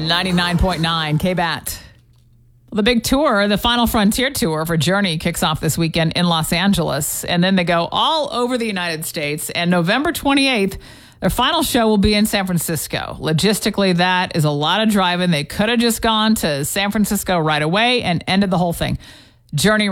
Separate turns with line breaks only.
99.9 KBAT. The big tour, the Final Frontier Tour for Journey, kicks off this weekend in Los Angeles. And then they go all over the United States. And November 28th, their final show will be in San Francisco. Logistically, that is a lot of driving. They could have just gone to San Francisco right away and ended the whole thing. Journey